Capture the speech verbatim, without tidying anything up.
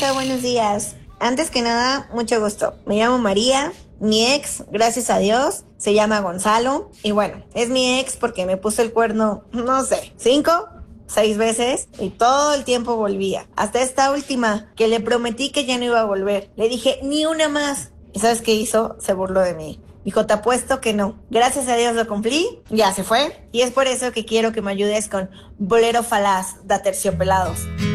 Hola, buenos días. Antes que nada, mucho gusto. Me llamo María. Mi ex, gracias a Dios, se llama Gonzalo. Y bueno, es mi ex porque me puso el cuerno, no sé, cinco, seis veces y todo el tiempo volvía. Hasta esta última, que le prometí que ya no iba a volver. Le dije, ni una más. ¿Y sabes qué hizo? Se burló de mí. Dijo, te apuesto que no. Gracias a Dios lo cumplí, ya se fue. Y es por eso que quiero que me ayudes con Bolero Falaz de Aterciopelados.